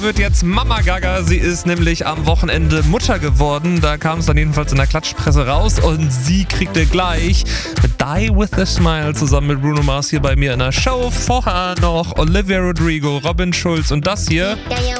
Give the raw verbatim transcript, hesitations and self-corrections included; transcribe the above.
wird jetzt Mama Gaga. Sie ist nämlich am Wochenende Mutter geworden. Da kam es dann jedenfalls in der Klatschpresse raus. Und sie kriegte gleich Die With A Smile zusammen mit Bruno Mars hier bei mir in der Show. Vorher noch Olivia Rodrigo, Robin Schulz und das hier. Ja, ja,